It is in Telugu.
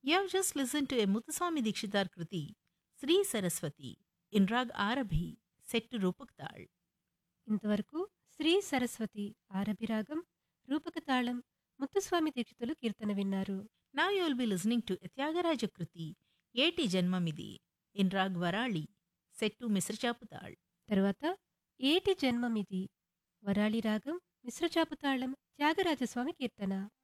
You have just listened to a Muthuswami Dikshitar Kriti, Sri Saraswati, in Rag Arabhi, set to Rupak Tal. ఇంతవరకు శ్రీ సరస్వతి ఆరభిరాగం రూపక తాళం ముత్తుస్వామి దీక్షితులు కీర్తన విన్నారు. Now you will be listening to Tyagaraja Kriti, Yeti Janmamidi, in Rag Varali, set to Misra Chaputal. తరువాత ఏటి జన్మమిది వరాళి రాగం మిశ్రచాపు తాళం త్యాగరాజస్వామి కీర్తన.